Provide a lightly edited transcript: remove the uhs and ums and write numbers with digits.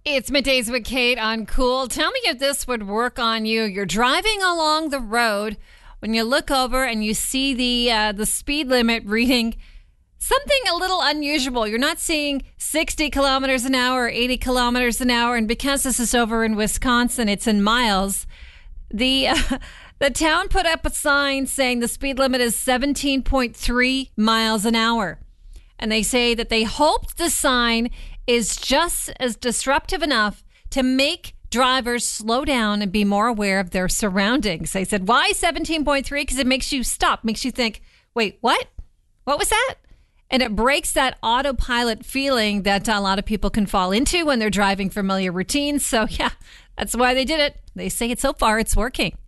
It's Middays with Kate on Cool. Tell me if this would work on you. You're driving along the road when you look over and you see the speed limit reading something a little unusual. You're not seeing 60 kilometers an hour or 80 kilometers an hour. And because this is over in Wisconsin, it's in miles. The town put up a sign saying the speed limit is 17.3 miles an hour. And they say that they hoped the sign is just as disruptive enough to make drivers slow down and be more aware of their surroundings. They said, why 17.3? Because it makes you stop, makes you think, wait, what? What was that? And it breaks that autopilot feeling that a lot of people can fall into when they're driving familiar routines. So, yeah, that's why they did it. They say so far it's working.